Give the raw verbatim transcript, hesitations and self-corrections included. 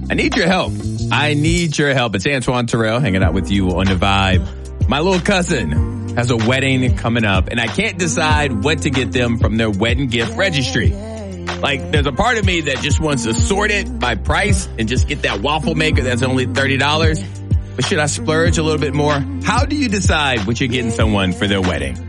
I need your help. I need your help. It's Antoine Terrell hanging out with you on The Vibe. My little cousin has a wedding coming up, and I can't decide what to get them from their wedding gift registry. Like, there's a part of me that just wants to sort it by price and just get that waffle maker that's only thirty dollars. But should I splurge a little bit more? How do you decide what you're getting someone for their wedding?